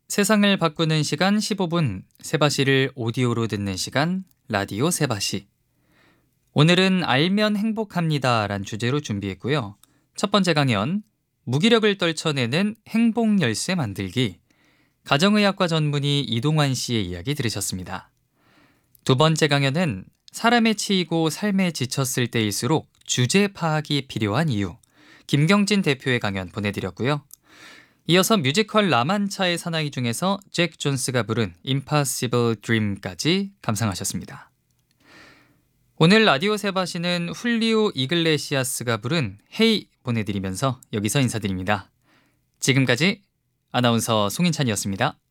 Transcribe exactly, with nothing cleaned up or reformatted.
세상을 바꾸는 시간 십오 분, 세바시를 오디오로 듣는 시간, 라디오 세바시. 오늘은 알면 행복합니다 란 주제로 준비했고요. 첫 번째 강연, 무기력을 떨쳐내는 행복 열쇠 만들기. 가정의학과 전문의 이동환 씨의 이야기 들으셨습니다. 두 번째 강연은 사람에 치이고 삶에 지쳤을 때일수록 주제 파악이 필요한 이유. 김경진 대표의 강연 보내드렸고요. 이어서 뮤지컬 라만차의 사나이 중에서 잭 존스가 부른 Impossible Dream까지 감상하셨습니다. 오늘 라디오 세바시는 훌리오 이글레시아스가 부른 헤이 보내드리면서 여기서 인사드립니다. 지금까지 아나운서 송인찬이었습니다.